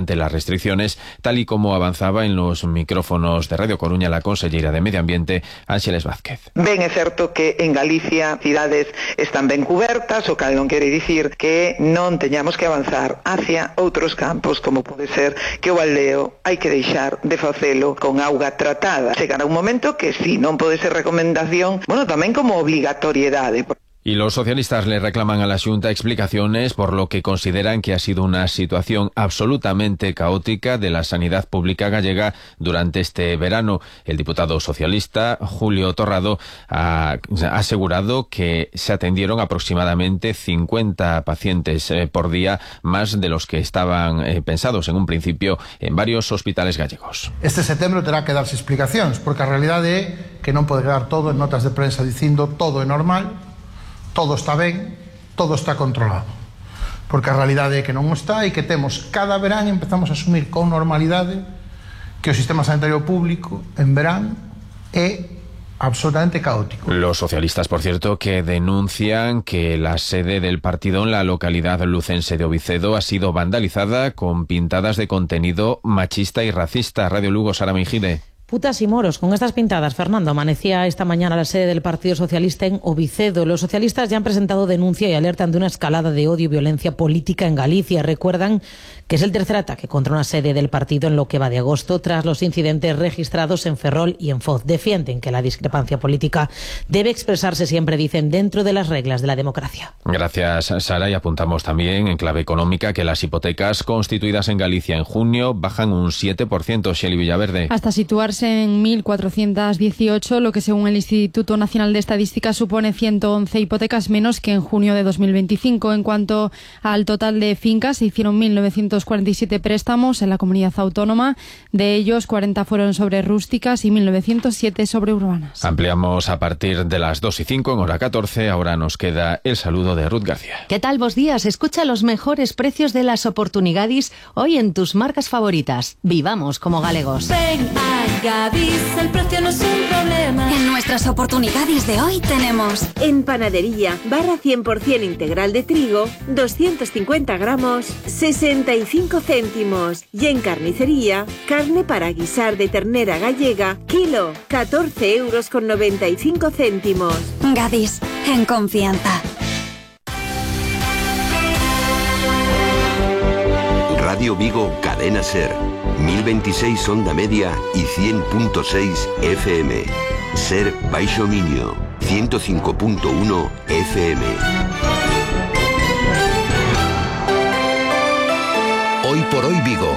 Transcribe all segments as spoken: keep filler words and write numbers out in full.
ante las restricciones, tal y como avanzaba en los micrófonos de Radio Coruña la consellera de Medio Ambiente, Ángeles Vázquez. Ben é certo que en Galicia cidades están ben cubertas, o cal non quere dicir que non teñamos que avanzar hacia outros campos, como pode ser que o aldeo hai que deixar de facelo con auga tratada. Chegará un momento que si non pode ser recomendación, bueno, tamén como obligatoriedade. Y los socialistas le reclaman a la Xunta explicaciones por lo que consideran que ha sido una situación absolutamente caótica de la sanidad pública gallega durante este verano. El diputado socialista Julio Torrado ha asegurado que se atendieron aproximadamente cincuenta pacientes eh, por día, más de los que estaban eh, pensados en un principio en varios hospitales gallegos. Este setembro terá que darse explicacións, porque a realidade é que non pode quedar todo en notas de prensa dicindo todo é normal, todo está ben, todo está controlado. Porque a realidade é que non está e que temos cada verán empezamos a asumir con normalidade que o sistema sanitario público en verán é absolutamente caótico. Los socialistas, por cierto, que denuncian que la sede del partido en la localidad lucense de Ovicedo ha sido vandalizada con pintadas de contenido machista y racista. Radio Lugo, Sara Mingide. Putas y moros, con estas pintadas, Fernando, amanecía esta mañana la sede del Partido Socialista en Ovicedo. Los socialistas ya han presentado denuncia y alertan de una escalada de odio y violencia política en Galicia. Recuerdan que es el tercer ataque contra una sede del partido en lo que va de agosto, tras los incidentes registrados en Ferrol y en Foz. Defienden que la discrepancia política debe expresarse siempre, dicen, dentro de las reglas de la democracia. Gracias, Sara. Y apuntamos también, en clave económica, que las hipotecas constituidas en Galicia en junio bajan un siete por ciento. Xeli Villaverde. Hasta situarse en mil cuatrocientos dieciocho, lo que según el Instituto Nacional de Estadística supone ciento once hipotecas menos que en junio de dos mil veinticinco. En cuanto al total de fincas, se hicieron mil novecientos cuarenta y siete préstamos en la comunidad autónoma. De ellos, cuarenta fueron sobre rústicas y mil novecientos siete sobre urbanas. Ampliamos a partir de las dos y cinco en hora catorce. Ahora nos queda el saludo de Ruth García. ¿Qué tal? Bos días. Escucha los mejores precios de las oportunidades hoy en tus marcas favoritas. Vivamos como galegos. Ven a Gadis, el precio no es un problema. En nuestras oportunidades de hoy tenemos en panadería, barra cien por ciento integral de trigo, doscientos cincuenta gramos, sesenta y cinco céntimos. Y en carnicería, carne para guisar de ternera gallega, kilo, catorce euros con noventa y cinco céntimos. Gadis, en confianza. Radio Vigo, Cadena Ser, mil veintiséis onda media y cien punto seis F M. Ser Baixo Miño, ciento cinco punto uno F M. Hoy por hoy Vigo.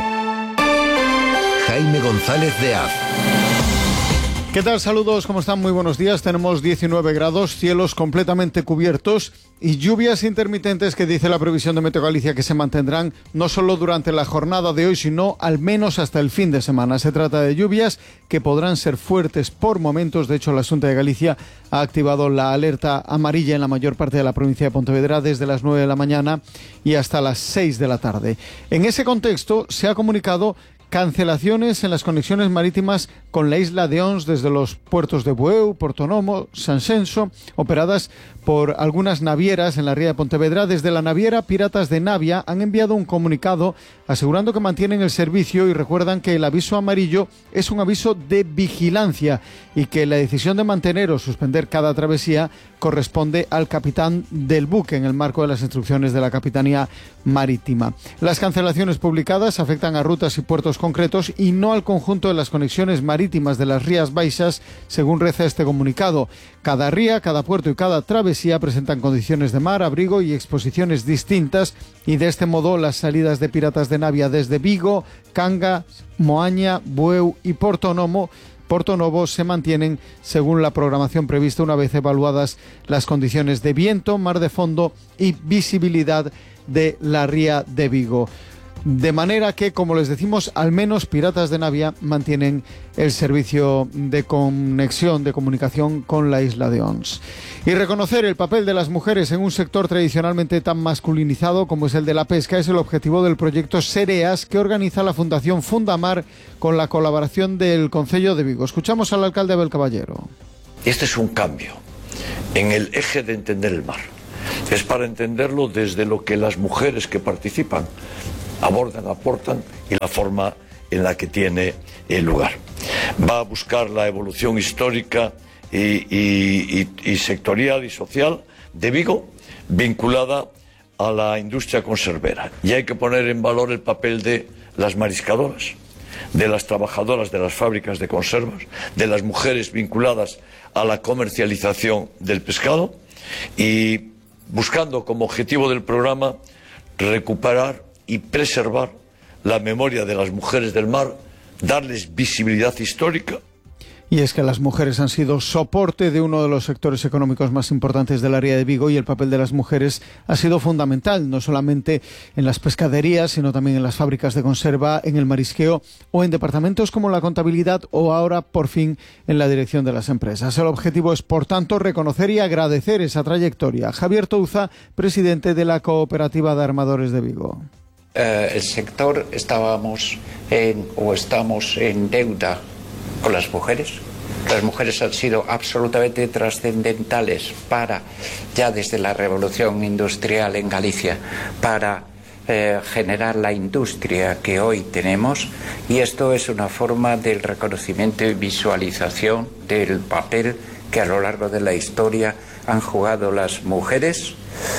Jaime González de Az. ¿Qué tal? Saludos, ¿cómo están? Muy buenos días. Tenemos diecinueve grados, cielos completamente cubiertos y lluvias intermitentes que dice la previsión de Meteo Galicia que se mantendrán no solo durante la jornada de hoy, sino al menos hasta el fin de semana. Se trata de lluvias que podrán ser fuertes por momentos. De hecho, la Xunta de Galicia ha activado la alerta amarilla en la mayor parte de la provincia de Pontevedra desde las nueve de la mañana y hasta las seis de la tarde. En ese contexto, se ha comunicado cancelaciones en las conexiones marítimas con la isla de Ons desde los puertos de Bueu, Portonomo, Sanxenxo, operadas por algunas navieras en la ría de Pontevedra. Desde la naviera Piratas de Navia han enviado un comunicado asegurando que mantienen el servicio y recuerdan que el aviso amarillo es un aviso de vigilancia y que la decisión de mantener o suspender cada travesía corresponde al capitán del buque en el marco de las instrucciones de la Capitanía Marítima. Las cancelaciones publicadas afectan a rutas y puertos concretos y no al conjunto de las conexiones marítimas de las Rías Baixas, según reza este comunicado. Cada ría, cada puerto y cada travesía presentan condiciones de mar, abrigo y exposiciones distintas y de este modo las salidas de Piratas de Navia desde Vigo, Cangas, Moaña, Bueu y Portonomo Portonovo se mantienen según la programación prevista una vez evaluadas las condiciones de viento, mar de fondo y visibilidad de la ría de Vigo. De manera que, como les decimos, al menos Piratas de Navia mantienen el servicio de conexión, de comunicación con la isla de Ons. Y reconocer el papel de las mujeres en un sector tradicionalmente tan masculinizado como es el de la pesca es el objetivo del proyecto Sereas que organiza la Fundación Fundamar con la colaboración del Concello de Vigo. Escuchamos al alcalde Abel Caballero. Este es un cambio en el eje de entender el mar. Es para entenderlo desde lo que las mujeres que participan abordan, aportan y la forma en la que tiene el lugar. Va a buscar la evolución histórica y, y, y, y sectorial y social de Vigo, vinculada a la industria conservera. Y hay que poner en valor el papel de las mariscadoras, de las trabajadoras de las fábricas de conservas, de las mujeres vinculadas a la comercialización del pescado y buscando como objetivo del programa recuperar y preservar la memoria de las mujeres del mar, darles visibilidad histórica. Y es que las mujeres han sido soporte de uno de los sectores económicos más importantes del área de Vigo y el papel de las mujeres ha sido fundamental, no solamente en las pescaderías, sino también en las fábricas de conserva, en el marisqueo o en departamentos como la contabilidad o ahora, por fin, en la dirección de las empresas. El objetivo es, por tanto, reconocer y agradecer esa trayectoria. Javier Touza, presidente de la Cooperativa de Armadores de Vigo. Eh, el sector estábamos en, o estamos en deuda con las mujeres. Las mujeres han sido absolutamente trascendentales para, ya desde la revolución industrial en Galicia, para eh, generar la industria que hoy tenemos, y esto es una forma del reconocimiento y visualización del papel que a lo largo de la historia han jugado las mujeres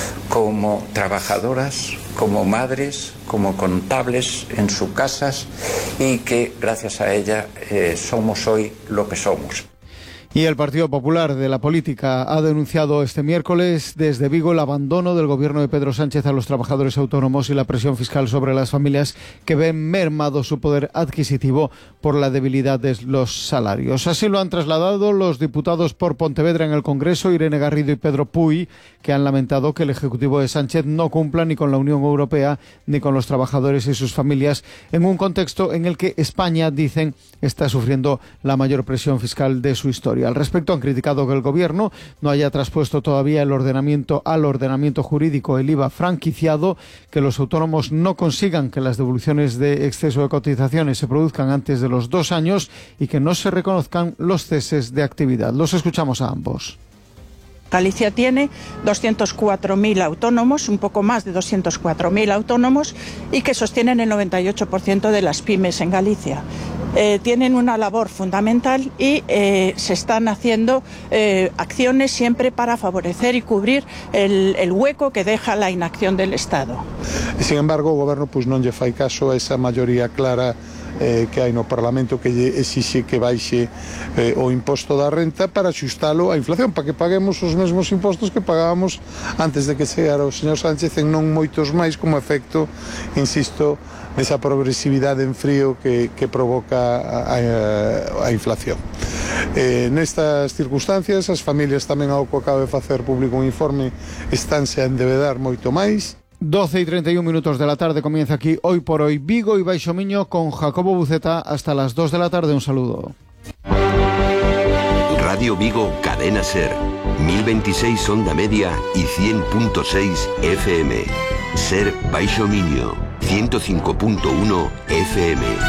como trabajadoras, como madres, como contables en sus casas, y que gracias a ella eh, somos hoy lo que somos. Y el Partido Popular de la Política ha denunciado este miércoles desde Vigo el abandono del gobierno de Pedro Sánchez a los trabajadores autónomos y la presión fiscal sobre las familias que ven mermado su poder adquisitivo por la debilidad de los salarios. Así lo han trasladado los diputados por Pontevedra en el Congreso, Irene Garrido y Pedro Puy, que han lamentado que el Ejecutivo de Sánchez no cumpla ni con la Unión Europea ni con los trabajadores y sus familias en un contexto en el que España, dicen, está sufriendo la mayor presión fiscal de su historia. Al respecto, han criticado que el Gobierno no haya traspuesto todavía el ordenamiento al ordenamiento jurídico el I V A franquiciado, que los autónomos no consigan que las devoluciones de exceso de cotizaciones se produzcan antes de los dos años y que no se reconozcan los ceses de actividad. Los escuchamos a ambos. Galicia tiene doscientos cuatro mil autónomos, un poco más de doscientos cuatro mil autónomos, y que sostienen el noventa y ocho por ciento de las pymes en Galicia. Eh, tienen una labor fundamental y eh, se están haciendo eh, acciones siempre para favorecer y cubrir el, el hueco que deja la inacción del Estado. Sin embargo, o Goberno pues, non lle fai caso a esa maioría clara eh, que hai no Parlamento que lle exixe que baixe eh, o imposto da renta para axustalo á inflación, para que paguemos os mesmos impostos que pagábamos antes de que chegara o señor Sánchez, en non moitos máis, como efecto, insisto, desa progresividade en frío que, que provoca a, a, a inflación. Eh, nestas circunstancias, as familias tamén, ao que acaba de facer público un informe, estánse a endevedar moito máis. doce y treinta y un minutos de la tarde comienza aquí Hoy por Hoy Vigo y Baixo Miño con Jacobo Buceta hasta las dos de la tarde. Un saludo. Radio Vigo, Cadena Ser, mil veintiséis onda media y cien punto seis F M. Ser Baixo Miño, ciento cinco punto uno F M.